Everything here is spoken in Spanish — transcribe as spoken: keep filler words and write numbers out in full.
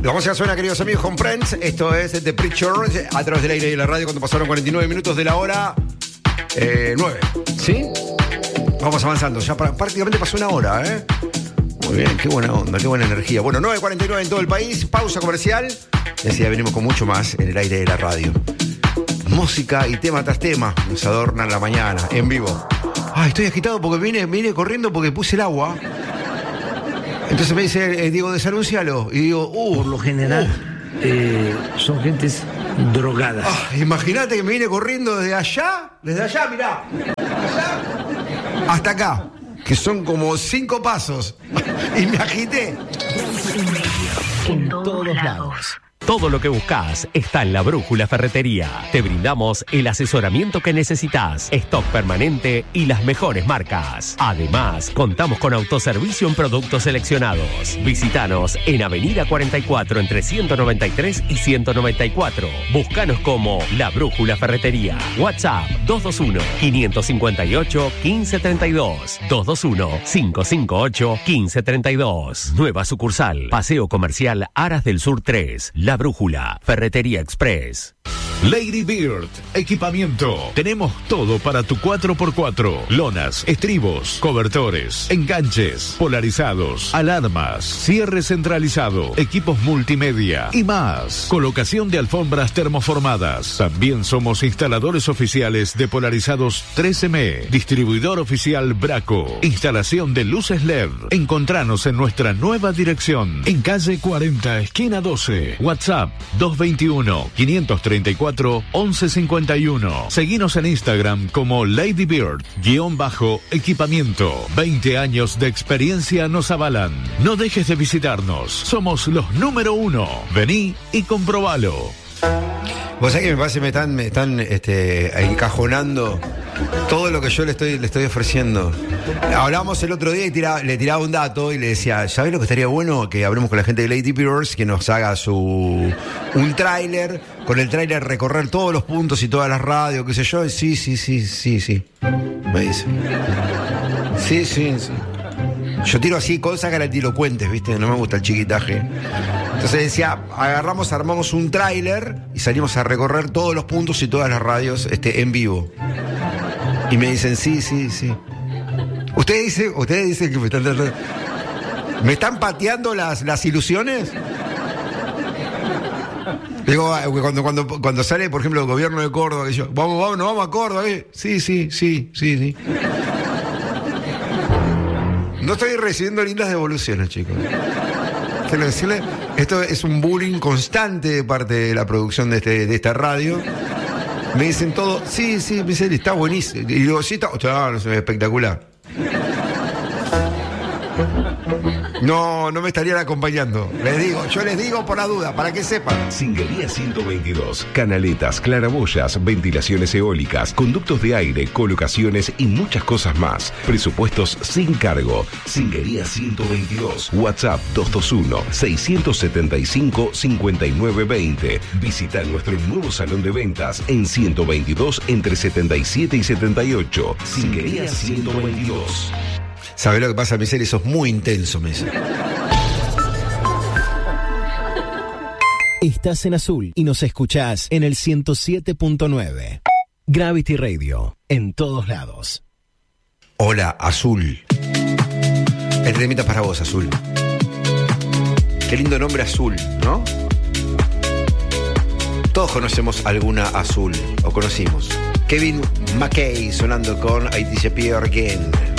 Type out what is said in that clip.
La música suena, queridos amigos, con Friends. Esto es The Preacher a través del aire y de la radio cuando pasaron cuarenta y nueve minutos de la hora eh, nueve. ¿Sí? Vamos avanzando. Ya pra- prácticamente pasó una hora, ¿eh? Muy bien, qué buena onda, qué buena energía. Bueno, nueve cuarenta y nueve en todo el país. Pausa comercial. Y así ya venimos con mucho más en el aire de la radio. Música y tema tras tema nos adornan la mañana, en vivo. Ay, estoy agitado porque vine, vine corriendo porque puse el agua. Entonces me dice, eh, Diego, desanuncialo. Y digo, uh. Por lo general, uh. eh, son gentes drogadas. Ah, imagínate que me vine corriendo desde allá, desde allá, mirá. Allá, hasta acá, que son como cinco pasos. Y me agité. En todos lados. Todo lo que buscas está en La Brújula Ferretería. Te brindamos el asesoramiento que necesitas, stock permanente y las mejores marcas. Además, contamos con autoservicio en productos seleccionados. Visítanos en Avenida cuarenta y cuatro entre ciento noventa y tres y ciento noventa y cuatro. Búscanos como La Brújula Ferretería. WhatsApp dos dos uno, cinco cinco ocho, uno cinco tres dos. dos dos uno, cinco cinco ocho, uno cinco tres dos. Nueva sucursal. Paseo Comercial Aras del Sur tres. La Brújula, Ferretería Express. Lady Bird, equipamiento. Tenemos todo para tu cuatro por cuatro. Lonas, estribos, cobertores, enganches, polarizados, alarmas, cierre centralizado, equipos multimedia y más. Colocación de alfombras termoformadas. También somos instaladores oficiales de polarizados tres eme. Distribuidor oficial Braco. Instalación de luces L E D. Encontranos en nuestra nueva dirección. En calle cuarenta, esquina doce. WhatsApp dos dos uno, cinco tres cuatro, once cincuenta y uno. Seguinos en Instagram como Lady Bird, guión bajo, equipamiento. veinte años de experiencia nos avalan. No dejes de visitarnos. Somos los número uno. Vení y comprobalo. Vos sabés que me parece que me están, me están este, encajonando todo lo que yo le estoy, le estoy ofreciendo. Hablábamos el otro día y tira, le tiraba un dato y le decía, ¿sabés lo que estaría bueno? Que hablemos con la gente de Lady Birds, que nos haga su un tráiler, con el tráiler recorrer todos los puntos y todas las radios, qué sé yo. Y sí, sí, sí, sí, sí, me dice. Sí, sí, sí. Yo tiro así cosas grandilocuentes, ¿viste? No me gusta el chiquitaje. Entonces decía, agarramos, armamos un tráiler y salimos a recorrer todos los puntos y todas las radios este, en vivo. Y me dicen, sí, sí, sí. Ustedes dicen, ustedes dicen que me están tratando... ¿Me están pateando las, las ilusiones? Digo, cuando, cuando, cuando sale, por ejemplo, el gobierno de Córdoba, que yo, vamos, vamos, nos vamos a Córdoba, ¿eh? Sí, sí, sí, sí, sí. No estoy recibiendo lindas devoluciones, chicos. Quiero decirle, esto es un bullying constante de parte de la producción de, este, de esta radio. Me dicen todo, sí, sí, me dicen, está buenísimo. Y digo, sí, está, claro, es espectacular. No, no me estarían acompañando. Les digo, yo les digo por la duda, para que sepan. Singuería ciento veintidós. Canaletas, claraboyas, ventilaciones eólicas, conductos de aire, colocaciones y muchas cosas más. Presupuestos sin cargo. Singuería ciento veintidós. WhatsApp dos dos uno, seis siete cinco, cinco nueve dos cero. Visita nuestro nuevo salón de ventas en ciento veintidós entre setenta y siete y setenta y ocho. Singuería ciento veintidós. ¿Sabés lo que pasa, Misery? Sos muy intenso, Misery. Estás en Azul y nos escuchás en el ciento siete punto nueve. Gravity Radio, en todos lados. Hola, Azul. El temita para vos, Azul. Qué lindo nombre, Azul, ¿no? Todos conocemos alguna Azul, o conocimos. Kevin McKay sonando con I Disappear Again.